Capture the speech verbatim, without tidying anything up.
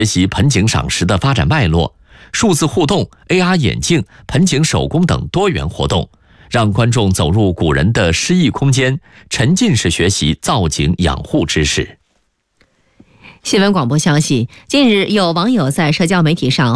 学习盆景赏识的发展脉络，数字互动、A R 眼镜、盆景手工等多元活动，让观众走入古人的诗意空间，沉浸式学习造景养护知识。 新闻广播消息，近日有网友在社交媒体上